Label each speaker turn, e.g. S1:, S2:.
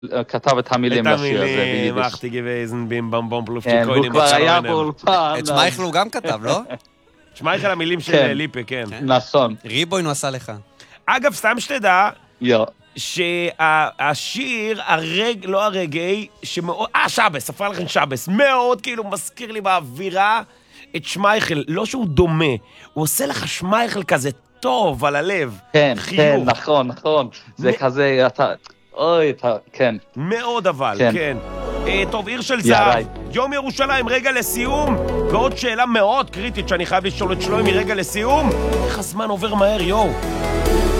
S1: כתב את המילים לשיר הזה
S2: המילים,
S1: ביידיש.
S2: אחתי גוויזן, בים במבום
S1: כן,
S2: פלופצ'יקוינים.
S1: הוא כבר היה באולפן.
S3: את שמייכל הוא גם כתב, לא?
S2: שמייכל המילים של ליפה, כן.
S1: נכון.
S3: ריבוין הוא עשה לך.
S2: אגב, סתם שתדע,
S1: יו.
S2: שהשיר, לא הרגעי, שמאוד, שבס, ספר לכם שבס, מאוד כאילו מזכיר לי באווירה את שמייכל, לא שהוא דומה, הוא עושה לך שמייכל כזה טוב על הלב.
S1: כן,
S2: חיוך.
S1: כן, נכון. זה כזה, אתה, אוי, אתה, כן.
S2: מאוד אבל, כן. טוב, עיר של
S1: יאללה.
S2: זהב, יום ירושלים, רגע לסיום, ועוד שאלה מאוד קריטית שאני חייב לשאול את שלומי רגע לסיום, איך הזמן עובר מהר, יואו?